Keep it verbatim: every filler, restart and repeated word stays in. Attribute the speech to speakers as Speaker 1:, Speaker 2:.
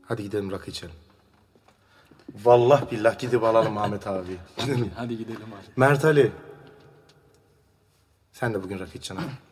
Speaker 1: Hadi gidelim rakı içelim. Vallahi billah gidip alalım Ahmet abi.
Speaker 2: Hadi gidelim abi.
Speaker 1: Mert Ali. Sen de bugün rakı içeceksin abi.